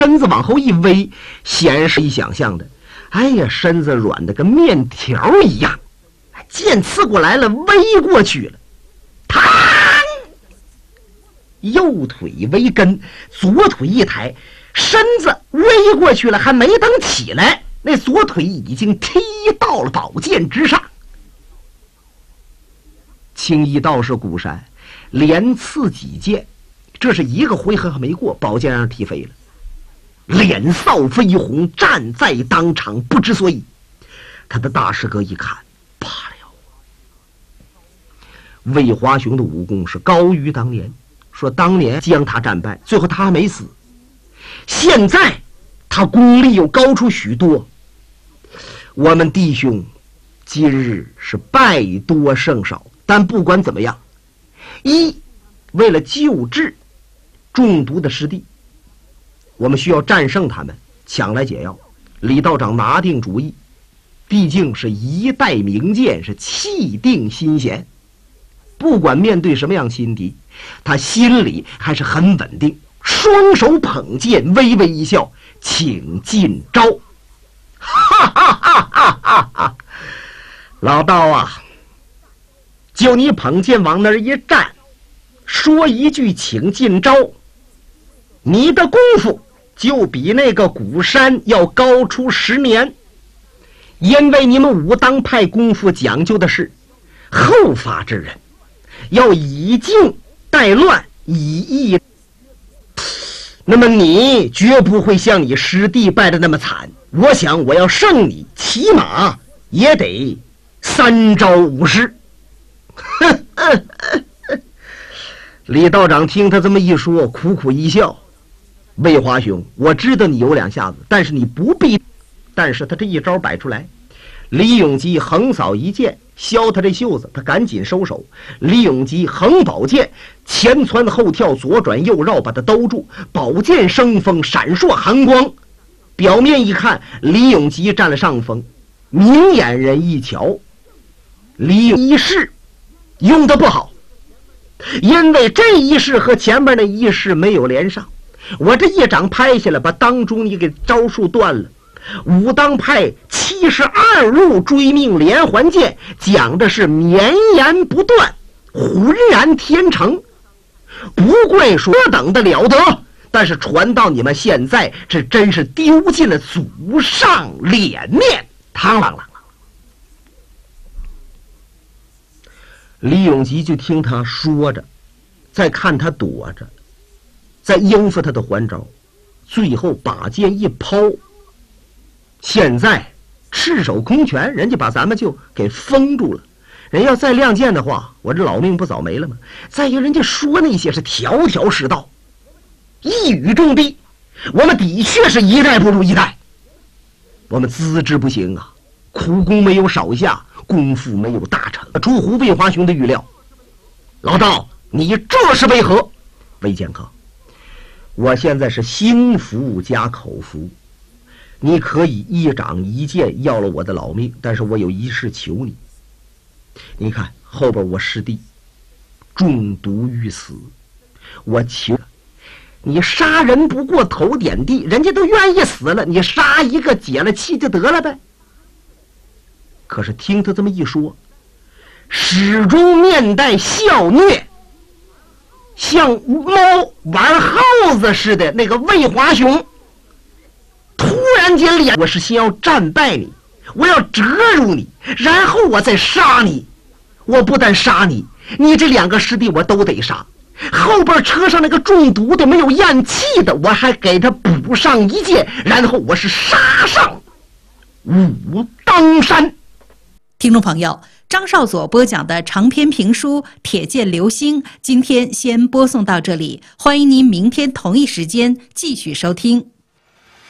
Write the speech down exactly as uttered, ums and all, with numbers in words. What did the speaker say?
身子往后一微，显示一想象的，哎呀，身子软的跟面条一样，剑刺过来了，微过去了，嘡，右腿微根，左腿一抬，身子微过去了，还没等起来，那左腿已经踢到了宝剑之上。青衣道士鼓山连刺几剑，这是一个回合还没过，宝剑让人踢飞了，脸扫绯红，站在当场不知所以。他的大师哥一看，罢了。魏华雄的武功是高于当年，说当年将他战败，最后他还没死，现在他功力又高出许多。我们弟兄今日是败多胜少，但不管怎么样，一为了救治中毒的师弟，我们需要战胜他们，抢来解药。李道长拿定主意，毕竟是一代名剑，是气定心弦，不管面对什么样心敌，他心里还是很稳定，双手捧剑，微微一笑，请进招。哈哈哈哈哈哈！老道啊，就你捧剑往那儿一站，说一句请进招，你的功夫就比那个古山要高出十年。因为你们武当派功夫讲究的是后发制人，要以静待乱，以逸。那么你绝不会像你师弟败的那么惨，我想我要胜你，起码也得三招五式。李道长听他这么一说，苦苦一笑。魏华雄，我知道你有两下子，但是你不必。但是他这一招摆出来，李永基横扫一剑，削他这袖子，他赶紧收手。李永基横宝剑，前窜后跳，左转右绕，把他兜住，宝剑生风，闪烁寒光。表面一看，李永基占了上风，明眼人一瞧，李永一式用的不好，因为这一式和前面那一式没有连上。我这一掌拍下来，把当初你给招数断了。武当派七十二路追命连环剑讲的是绵延不断，浑然天成，不怪说等的了得，但是传到你们现在，这真是丢尽了祖上脸面。嘡啷啷啷，李永吉就听他说着，再看他躲着，再应付他的还招，最后把剑一抛。现在赤手空拳，人家把咱们就给封住了，人要再亮剑的话，我这老命不早没了吗？再一个人家说那些是条条是道，一语中的，我们的确是一代不如一代，我们资质不行啊，苦功没有少下，功夫没有大成，出乎魏华雄的预料。老道，你这是为何？魏健康，我现在是心服加口服，你可以一掌一剑要了我的老命，但是我有一事求你。你看后边我师弟中毒欲死，我求你杀人不过头点地，人家都愿意死了，你杀一个解了气就得了呗。可是听他这么一说，始终面带笑谑，像猫玩耗子似的那个魏华雄突然间脸，我是先要战败你，我要折辱你，然后我再杀你。我不但杀你，你这两个师弟我都得杀，后边车上那个中毒的没有咽气的，我还给他补上一剑，然后我是杀上武当山。 听众朋友，张少佐播讲的长篇评书《铁剑流星》今天先播送到这里，欢迎您明天同一时间继续收听。